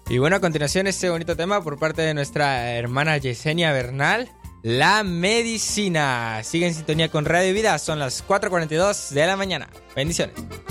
Y bueno, a continuación este bonito tema por parte de nuestra hermana Yesenia Bernal, la medicina. Sigue en sintonía con Radio Vida, son las 4:42 de la mañana. Bendiciones.